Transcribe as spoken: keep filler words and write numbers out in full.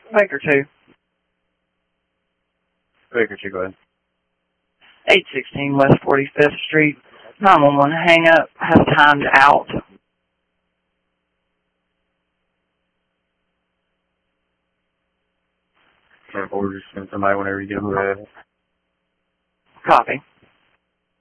Baker two. Baker two, go ahead. eight sixteen West forty-fifth Street. nine one one hang up. Has timed out. Or just send somebody whenever you get them ready. Copy.